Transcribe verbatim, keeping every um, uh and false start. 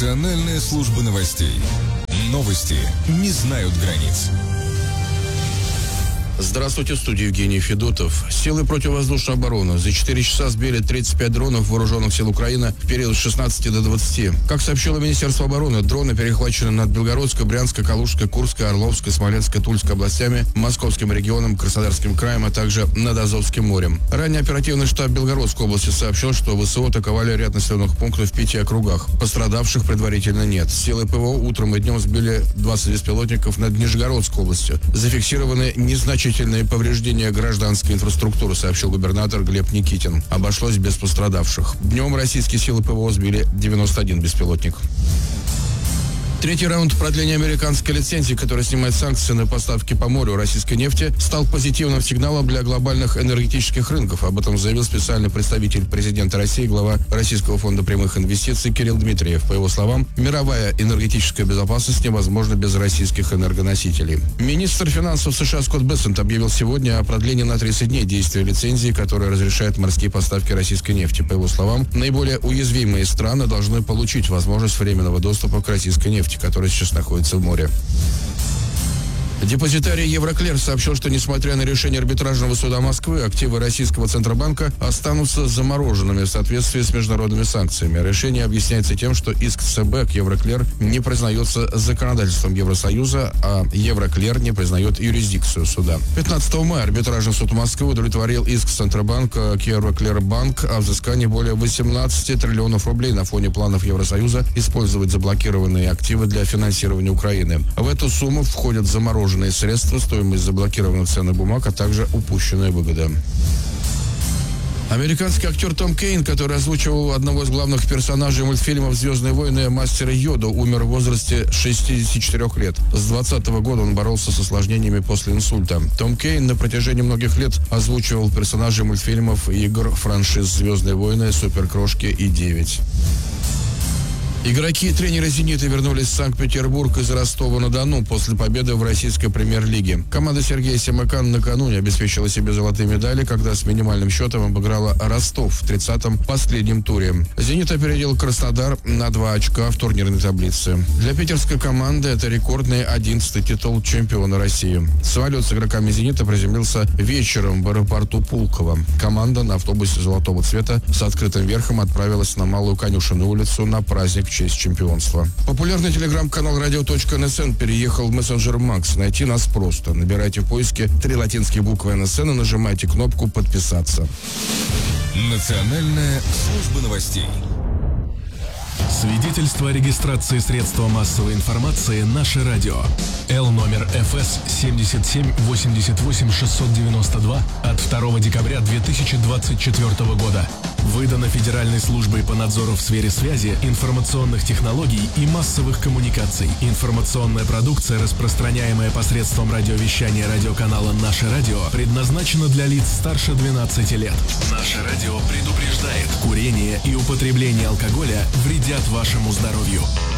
Национальная служба новостей. Новости не знают границ. Здравствуйте, в студии Евгений Федотов. Силы противовоздушной обороны за четыре часа сбили тридцать пять дронов вооруженных сил Украины в период с шестнадцати до двадцати. Как сообщило Министерство обороны, дроны перехвачены над Белгородской, Брянской, Калужской, Курской, Орловской, Смоленской, Тульской областями, Московским регионом, Краснодарским краем, а также над Азовским морем. Ранее оперативный штаб Белгородской области сообщил, что ВСУ атаковали ряд населенных пунктов в пяти округах. Пострадавших предварительно нет. Силы ПВО утром и днем сбили двадцать беспилотников над Нижегородской областью. Зафиксированы незначительные повреждения гражданской инфраструктуры, сообщил губернатор Глеб Никитин. Обошлось без пострадавших. Днем российские силы ПВО сбили девяносто один беспилотник. Третий раунд продления американской лицензии, которая снимает санкции на поставки по морю российской нефти, стал позитивным сигналом для глобальных энергетических рынков. Об этом заявил специальный представитель президента России, глава Российского фонда прямых инвестиций Кирилл Дмитриев. По его словам, мировая энергетическая безопасность невозможна без российских энергоносителей. Министр финансов США Скотт Бессент объявил сегодня о продлении на тридцать дней действия лицензии, которая разрешает морские поставки российской нефти. По его словам, наиболее уязвимые страны должны получить возможность временного доступа к российской нефти, который сейчас находится в море. Депозитарий Евроклер сообщил, что, несмотря на решение арбитражного суда Москвы, активы российского Центробанка останутся замороженными в соответствии с международными санкциями. Решение объясняется тем, что иск ЦБ к Евроклер не признается законодательством Евросоюза, а Евроклер не признает юрисдикцию суда. пятнадцатого мая арбитражный суд Москвы удовлетворил иск Центробанка к Евроклер-банк о взыскании более восемнадцати триллионов рублей на фоне планов Евросоюза использовать заблокированные активы для финансирования Украины. В эту сумму входят замороженные средства, стоимость заблокированных ценных бумаг, а также упущенная выгода. Американский актер Том Кейн, который озвучивал одного из главных персонажей мультфильмов «Звездные войны» мастера Йоду, умер в возрасте шестидесяти четырёх лет. С двадцатого года он боролся с осложнениями после инсульта. Том Кейн на протяжении многих лет озвучивал персонажей мультфильмов и игр франшиз «Звездные войны», «Суперкрошки» и «девять». Игроки и тренеры «Зенита» вернулись в Санкт-Петербург из Ростова-на-Дону после победы в российской премьер-лиге. Команда Сергея Семакана накануне обеспечила себе золотые медали, когда с минимальным счетом обыграла Ростов в тридцатом последнем туре. «Зенит» опередил Краснодар на два очка в турнирной таблице. Для питерской команды это рекордный одиннадцатый титул чемпиона России. Самолет с игроками «Зенита» приземлился вечером в аэропорту Пулково. Команда на автобусе золотого цвета с открытым верхом отправилась на Малую Конюшенную улицу на праздник в честь чемпионства. Популярный телеграм-канал радио точка эн эс эн переехал в мессенджер Макс. Найти нас просто. Набирайте в поиске три латинские буквы эн эс эн и нажимайте кнопку «Подписаться». Национальная служба новостей. Свидетельство о регистрации средства массовой информации «Наше радио». Л номер эф эс семьдесят семь восемьдесят восемь шестьсот девяносто два от второго декабря две тысячи двадцать четвёртого года. Выдано Федеральной службой по надзору в сфере связи, информационных технологий и массовых коммуникаций. Информационная продукция, распространяемая посредством радиовещания радиоканала «Наше радио», предназначена для лиц старше двенадцати лет. «Наше радио» предупреждает: курение и употребление алкоголя вредят вашему здоровью.